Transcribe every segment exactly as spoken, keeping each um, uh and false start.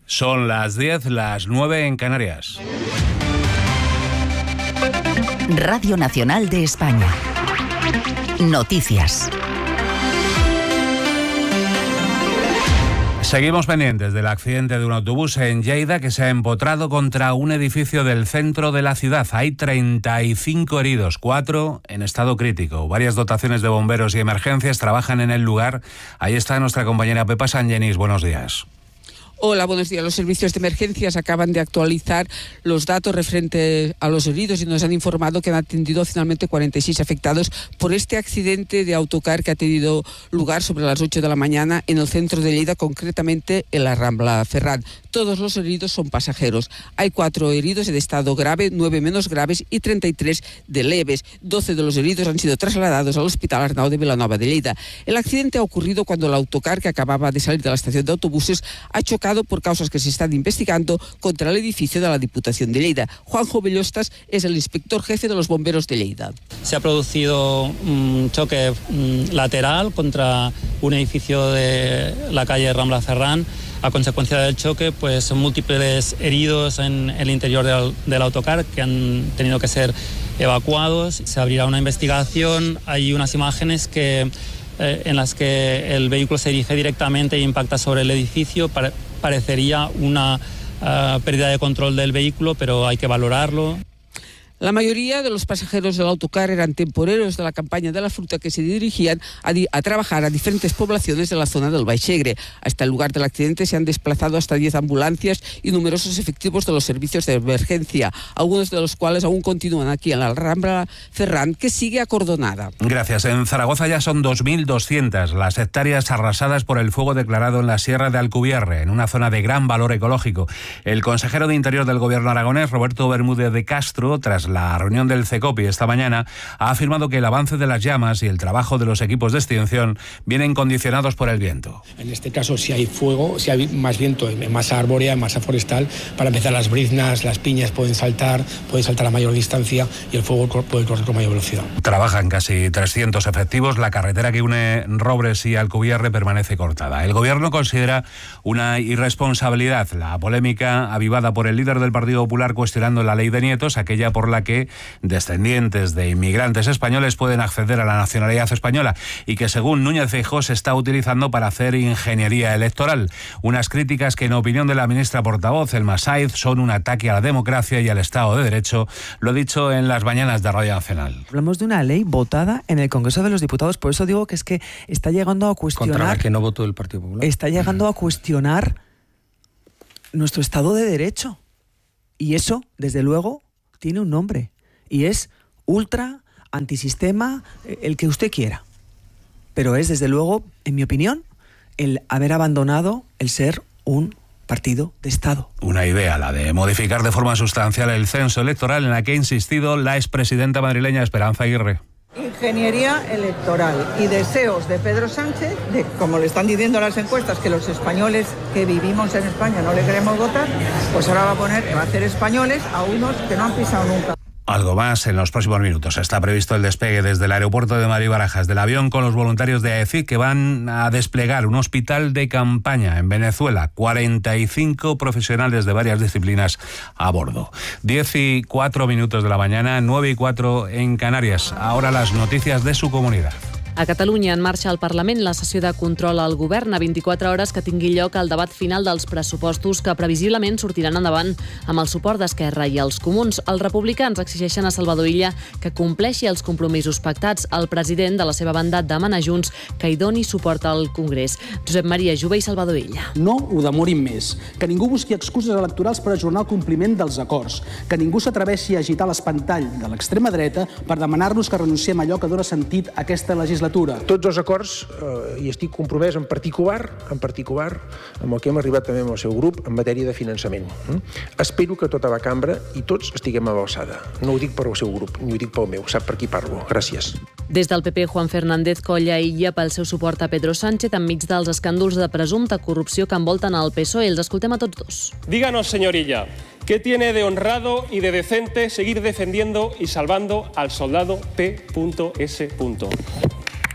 Son las diez, las nueve en Canarias. Radio Nacional de España. Noticias. Seguimos pendientes del accidente de un autobús en Lleida que se ha empotrado contra un edificio del centro de la ciudad. Hay treinta y cinco heridos, cuatro en estado crítico. Varias dotaciones de bomberos y emergencias trabajan en el lugar. Ahí está nuestra compañera Pepa Sangenis. Buenos días. Hola, buenos días. Los servicios de emergencias acaban de actualizar los datos referentes a los heridos y nos han informado que han atendido finalmente cuarenta y seis afectados por este accidente de autocar que ha tenido lugar sobre las ocho de la mañana en el centro de Lleida, concretamente en la Rambla Ferran. Todos los heridos son pasajeros. Hay cuatro heridos en estado grave, nueve menos graves y treinta y tres de leves. doce de los heridos han sido trasladados al Hospital Arnau de Vilanova de Lleida. El accidente ha ocurrido cuando el autocar, que acababa de salir de la estación de autobuses, ha chocado por causas que se están investigando contra el edificio de la Diputación de Lleida. Juanjo Bellostas es el inspector jefe de los bomberos de Lleida. Se ha producido un choque lateral contra un edificio de la calle Rambla Ferran. A consecuencia del choque, pues son múltiples heridos en el interior del, del autocar que han tenido que ser evacuados. Se abrirá una investigación. Hay unas imágenes que eh, en las que el vehículo se dirige directamente e impacta sobre el edificio. Pare- parecería una uh, pérdida de control del vehículo, pero hay que valorarlo. La mayoría de los pasajeros del autocar eran temporeros de la campaña de la fruta que se dirigían a, di- a trabajar a diferentes poblaciones de la zona del Baix Segre. Hasta el lugar del accidente se han desplazado hasta diez ambulancias y numerosos efectivos de los servicios de emergencia, algunos de los cuales aún continúan aquí en la Rambla Ferran, que sigue acordonada. Gracias. En Zaragoza ya son dos mil doscientas las hectáreas arrasadas por el fuego declarado en la Sierra de Alcubierre, en una zona de gran valor ecológico. El consejero de Interior del Gobierno aragonés, Roberto Bermúdez de Castro, tras la reunión del CECOPI esta mañana, ha afirmado que el avance de las llamas y el trabajo de los equipos de extinción vienen condicionados por el viento. En este caso, si hay fuego, si hay más viento, en masa arbórea, en masa forestal, para empezar las briznas, las piñas pueden saltar, pueden saltar a mayor distancia y el fuego puede correr con mayor velocidad. Trabajan casi trescientos efectivos. La carretera que une Robres y Alcubierre permanece cortada. El Gobierno considera una irresponsabilidad la polémica avivada por el líder del Partido Popular cuestionando la ley de nietos, aquella por la que descendientes de inmigrantes españoles pueden acceder a la nacionalidad española y que, según Núñez Feijóo, se está utilizando para hacer ingeniería electoral. Unas críticas que, en opinión de la ministra portavoz, Elma Saiz, son un ataque a la democracia y al Estado de Derecho. Lo ha dicho en las mañanas de Radio Nacional. Hablamos de una ley votada en el Congreso de los Diputados, por eso digo que es que está llegando a cuestionar... Contra la que no votó el Partido Popular. Está llegando a cuestionar nuestro Estado de Derecho. Y eso, desde luego, tiene un nombre. Y es ultra, antisistema, el que usted quiera. Pero es, desde luego, en mi opinión, el haber abandonado el ser un partido de Estado. Una idea, la de modificar de forma sustancial el censo electoral, en la que ha insistido la expresidenta madrileña Esperanza Aguirre. Ingeniería electoral y deseos de Pedro Sánchez, de, como le están diciendo las encuestas, que los españoles que vivimos en España no le queremos votar, pues ahora va a poner, va a hacer españoles a unos que no han pisado nunca. Algo más en los próximos minutos. Está previsto el despegue desde el aeropuerto de Madrid-Barajas del avión con los voluntarios de AECID, que van a desplegar un hospital de campaña en Venezuela. cuarenta y cinco profesionales de varias disciplinas a bordo. diez y cuatro minutos de la mañana, nueve y cuatro en Canarias. Ahora las noticias de su comunidad. A Catalunya, en marxa al Parlament la sessió de control al govern a vint-i-quatre hores que tingui lloc el debat final dels pressupostos que previsiblement sortiran endavant amb el suport d'Esquerra i els comuns. Els republicans exigeixen a Salvador Illa que compleixi els compromisos pactats. El president de la seva banda demana a Junts que hi doni suport al Congrés. Josep Maria Juba i Salvador Illa. No ho demorin més. Que ningú busqui excuses electorals per ajornar el compliment dels acords. Que ningú s'atreveixi a agitar l'espantall de l'extrema dreta per demanar-nos que renunciem a allò que dona sentit a aquesta legislatura. Tots els acords, eh, i estic compromès en particular, en particular amb el que hem arribat també amb el seu grup en matèria de finançament. Mm? Espero que tota la cambra i tots estiguem a l'alçada. No ho dic per al seu grup, ni ho dic pel meu, sap per qui parlo. Gràcies. Des del P P, Juan Fernández colla Illa pel seu suport a Pedro Sánchez enmig dels escàndols de presumpta corrupció que envolten el P S O E. Els escoltem a tots dos. Díganos, señor Illa, ¿qué tiene de honrado y de decente seguir defendiendo y salvando al soldado P S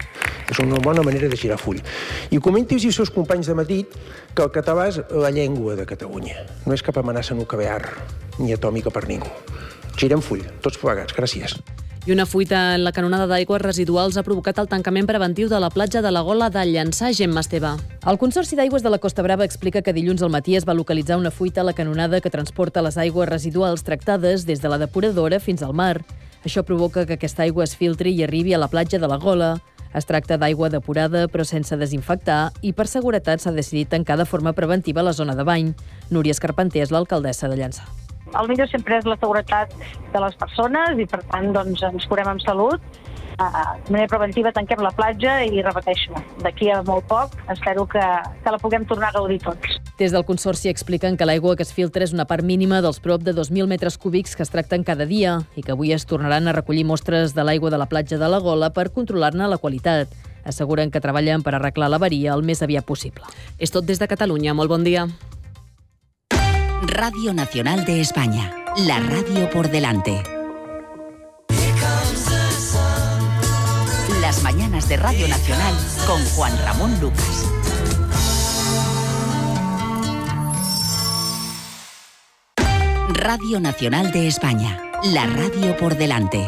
És una bona manera de girar full. I comenti-us als seus companys de Madrid que el català és la llengua de Catalunya. No és cap amenaça nuclear ni atòmica per ningú. Girem full, tots plegats. Gràcies. I una fuita en la canonada d'aigües residuals ha provocat el tancament preventiu de la platja de la Gola de Llançà. Gemma Esteve. El Consorci d'Aigües de la Costa Brava explica que dilluns al matí es va localitzar una fuita a la canonada que transporta les aigües residuals tractades des de la depuradora fins al mar. Això provoca que aquesta aigua es filtri i arribi a la platja de la Gola. Es tracta d'aigua depurada però sense desinfectar i per seguretat s'ha decidit tancar de forma preventiva la zona de bany. Núria Escarpenter és l'alcaldessa de Llançà. El millor sempre és la seguretat de les persones i, per tant, doncs, ens curem amb salut. De manera preventiva tanquem la platja i, repeteixo, d'aquí a molt poc espero que, que la puguem tornar a gaudir tots. Des del Consorci expliquen que l'aigua que es filtra és una part mínima dels prop de dos mil metres cúbics que es tracten cada dia i que avui es tornaran a recollir mostres de l'aigua de la platja de la Gola per controlar-ne la qualitat. Asseguren que treballen per arreglar l'avaria el més aviat possible. És tot des de Catalunya. Molt bon dia. Radio Nacional de España, la radio por delante. Las mañanas de Radio Nacional con Juan Ramón Lucas. Radio Nacional de España, la radio por delante.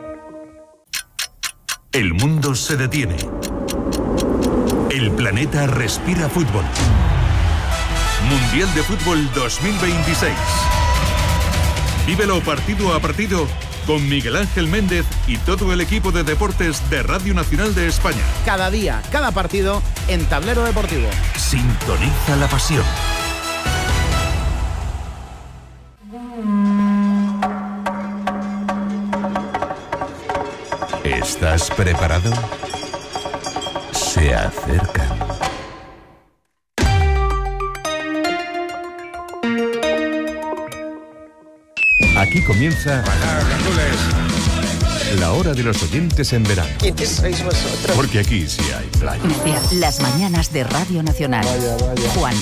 El mundo se detiene. El planeta respira fútbol. Mundial de Fútbol dos mil veintiséis. Vívelo partido a partido con Miguel Ángel Méndez y todo el equipo de deportes de Radio Nacional de España. Cada día, cada partido en Tablero Deportivo. Sintoniza la pasión. ¿Estás preparado? Se acercan. Aquí comienza la hora de los oyentes en verano. ¿Quiénes sois vosotros? Porque aquí sí hay playa. Las mañanas de Radio Nacional. Vaya, vaya. Juan